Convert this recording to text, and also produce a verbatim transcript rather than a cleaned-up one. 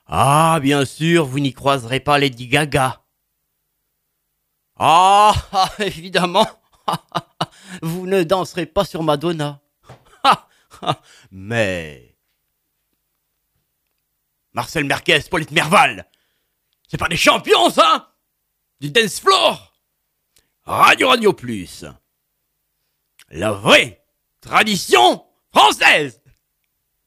Ah, bien sûr, vous n'y croiserez pas Lady Gaga. Ah, ah, évidemment, vous ne danserez pas sur Madonna. Mais Marcel Merquez, Paulette Merval, c'est pas des champions, ça? Du dance floor. Radio Radio Plus. La vraie tradition française.